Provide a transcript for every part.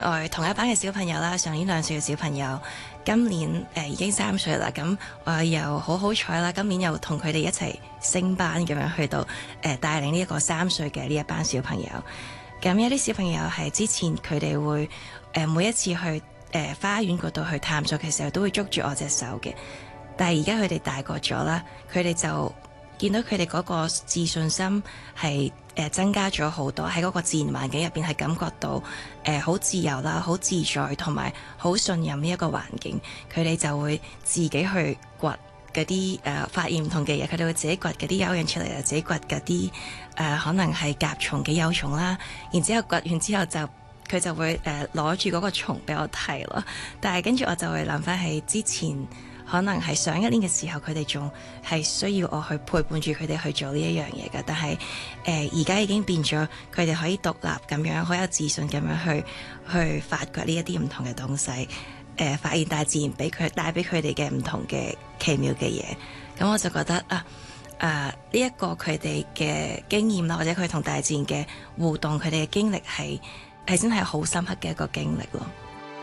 我同一班嘅小朋友啦，上年2歲嘅小朋友，今年已經3歲啦。咁我又好彩啦，今年又同佢哋一齊升班咁樣去到帶領呢一個3歲嘅呢一班小朋友。咁有啲小朋友係之前佢哋會每一次去花園嗰度去探索嘅時候，都會捉住我隻手嘅。但係而家佢哋大個咗啦，佢哋就見到佢哋嗰個自信心係增加咗好多，喺嗰個自然環境入邊係感覺到好自由啦、好自在同埋好信任呢一個環境，佢哋就會自己去掘嗰啲發現唔同嘅嘢，佢哋會自己掘嗰啲蚯蚓出嚟，自己掘嗰啲可能係甲蟲嘅幼蟲啦，然之後掘完之後佢就會攞住嗰個蟲俾我睇咯。但係跟住我就會諗翻起之前。可能係上一年嘅時候，佢哋仲係需要我去陪伴住佢哋去做呢一樣嘢嘅。但係而家已經變咗，佢哋可以獨立咁樣，好有自信咁樣去發掘呢一啲唔同嘅東西，發現大自然帶俾佢哋嘅唔同嘅奇妙嘅嘢。咁我就覺得呢一個佢哋嘅經驗啦，或者佢同大自然嘅互動，佢哋嘅經歷係真係好深刻嘅一個經歷咯。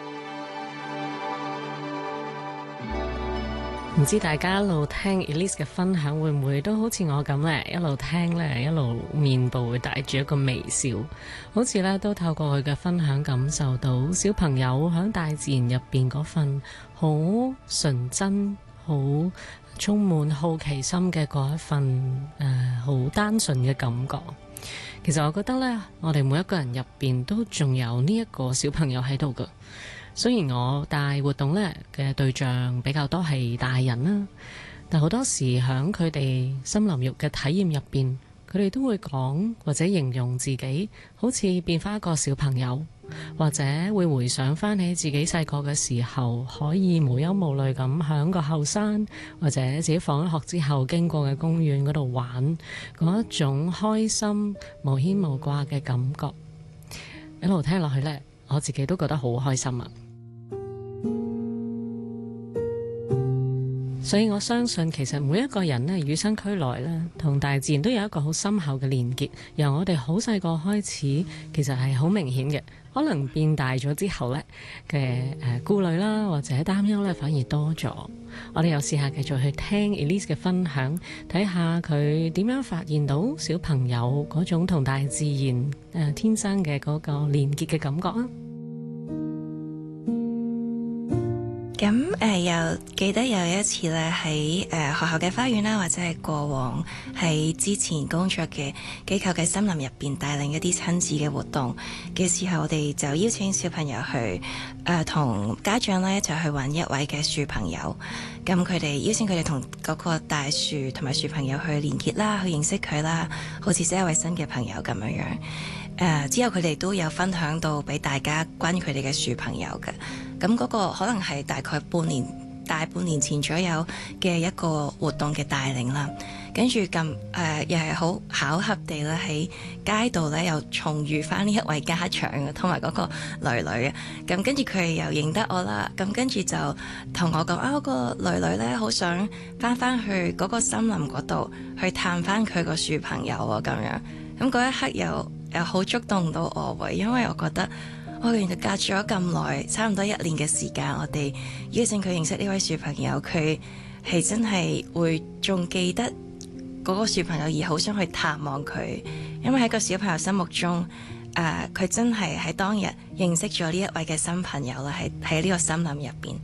唔知大家一路聽 Elise 嘅分享，會唔會都好似我咁呢？一路聽呢，一路面部會帶住一個微笑，好似呢都透過佢嘅分享感受到小朋友喺大自然入邊嗰份好純真、好充滿好奇心嘅嗰一份好單純嘅感覺。其實我覺得呢，我哋每一個人入邊都仲有呢一個小朋友喺度㗎。雖然我帶活動呢嘅對象比較多係大人啦，但好多時喺佢哋森林浴嘅體驗入邊，佢哋都會講或者形容自己好似變翻一個小朋友，或者會回想翻起自己細個嘅時候，可以無憂無慮咁喺個後山或者自己放咗學之後經過嘅公園嗰度玩，嗰一種開心無牽無掛嘅感覺。一路聽落去呢，我自己都覺得好開心啊！所以我相信其實每一個人呢，與生俱來呢，同大自然都有一個好深厚嘅連結。由我哋好細個開始，其實係好明顯嘅。可能變大咗之後呢嘅顧慮啦，或者擔憂呢，反而多咗。我哋又試下繼續去聽 Elise 嘅分享，睇下佢點樣發現到小朋友嗰種同大自然天生嘅嗰個連結嘅感覺啊！ 咁又記得有一次咧喺學校嘅花園啦，或者係過往喺之前工作嘅機構嘅森林入邊帶領一啲親子嘅活動嘅時候，我哋就邀請小朋友去同家長咧一齊去揾一位嘅樹朋友。咁佢哋邀請佢哋同嗰個大樹同埋樹朋友去連結啦，去認識佢啦，好似識一位新嘅朋友咁樣樣。之後佢哋都有分享到俾大家關於佢哋嘅樹朋友嘅。咁嗰個可能係大概大半年前左右嘅一個活動嘅帶領啦，跟住又係好巧合地咧喺街度咧又重遇翻呢一位家長同埋嗰個女女啊，咁跟住佢又認得我啦，咁跟住就同我講嗰個女女咧好想翻去嗰個森林嗰度去探翻佢個樹朋友啊咁樣，咁嗰一刻又好觸動到我喎，因為我覺得原來隔咗咁耐，差唔多1年嘅時間，我哋邀請佢認識呢位樹朋友，佢係真係會仲記得嗰個樹朋友，而好想去探望佢，因為喺個小朋友心目中，佢真係喺當日認識咗呢一位嘅新朋友啦，喺呢個森林入邊。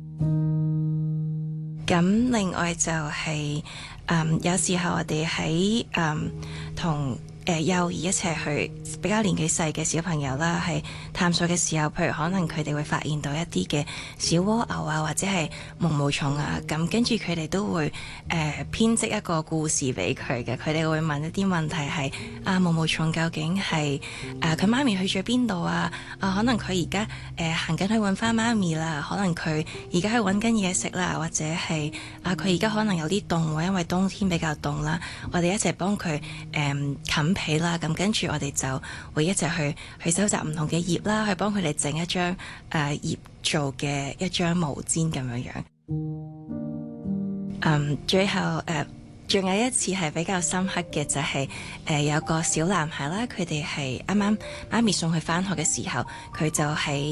咁另外就係有時候我哋喺同幼兒一齊去比較年紀細嘅小朋友啦，係探索嘅時候，譬如可能佢哋會發現到一啲嘅小蝸牛啊，或者係毛毛蟲啊，咁跟住佢哋都會編織一個故事俾佢嘅。佢哋會問一啲問題係毛毛蟲究竟係佢媽咪去咗邊度啊？可能佢而家行緊去揾翻媽咪啦，可能佢而家去揾緊嘢食啦，或者係佢而家可能有啲凍喎，因為冬天比較凍啦。我哋一齊幫佢冚被啦，咁跟住我哋就會一齊去收集唔同嘅葉啦，去幫佢哋整一張葉做嘅一張毛氈咁樣樣。最後仲有一次係比較深刻嘅就係、有個小男孩啦，佢哋係啱啱媽咪送佢返學嘅時候，佢就喺